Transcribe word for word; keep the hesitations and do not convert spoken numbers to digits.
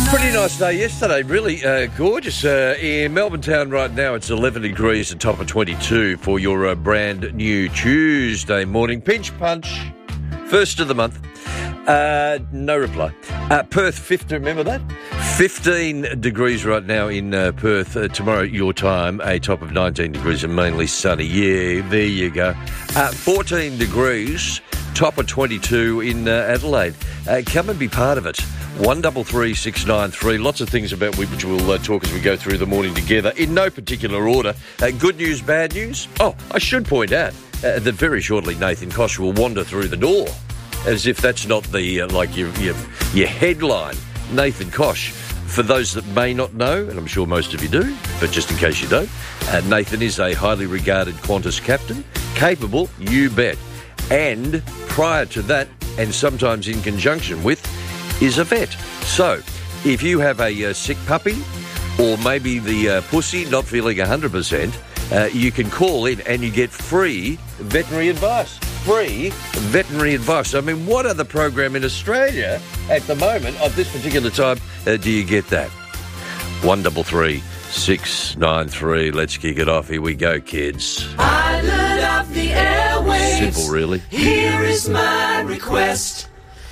Pretty nice day yesterday, really uh, gorgeous. Uh, in Melbourne town right now, it's eleven degrees, the top of twenty-two for your uh, brand new Tuesday morning. Pinch punch, first of the month. Uh, no reply. Uh, Perth, fifteen, remember that? fifteen degrees right now in uh, Perth. Uh, tomorrow, your time, a top of nineteen degrees and mainly sunny. Yeah, there you go. Uh, fourteen degrees, top of twenty-two in uh, Adelaide. Uh, come and be part of it. One double three six nine three. Lots of things about which we'll uh, talk as we go through the morning together. In no particular order. Uh, good news, bad news. Oh, I should point out uh, that very shortly Nathan Koch will wander through the door, as if that's not the uh, like your, your your headline. Nathan Koch. For those that may not know, and I'm sure most of you do, but just in case you don't, uh, Nathan is a highly regarded Qantas captain, capable, you bet. And prior to that, and sometimes in conjunction with, is a vet. So, if you have a uh, sick puppy, or maybe the uh, pussy not feeling one hundred percent, uh, you can call in and you get free veterinary advice. Free veterinary advice. I mean, what other program in Australia at the moment, at this particular time, uh, do you get that? One double three six nine three. Let's kick it off. Here we go, kids. Pilot of the airwaves. Simple, really. Here is my request.